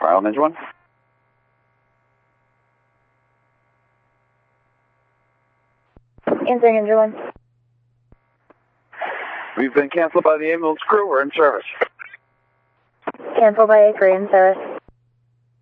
Island Engine 1. Answering Engine 1. We've been canceled by the ambulance crew. We're in service. Cancelled by A crew in service.